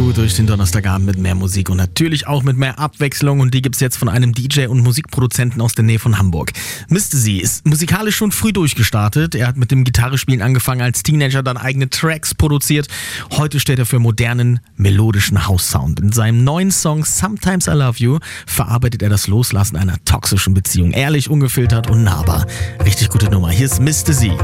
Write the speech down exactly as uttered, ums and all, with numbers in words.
gut durch den Donnerstagabend mit mehr Musik und natürlich auch mit mehr Abwechslung, und die gibt's jetzt von einem D J und Musikproduzenten aus der Nähe von Hamburg. Mr. Z ist musikalisch schon früh durchgestartet. Er hat mit dem Gitarrespielen angefangen als Teenager, dann eigene Tracks produziert. Heute steht er für modernen, melodischen House-Sound. In seinem neuen Song Sometimes I Love You verarbeitet er das Loslassen einer toxischen Beziehung. Ehrlich, ungefiltert und nahbar. Richtig gute Nummer. Hier ist Mr. Z.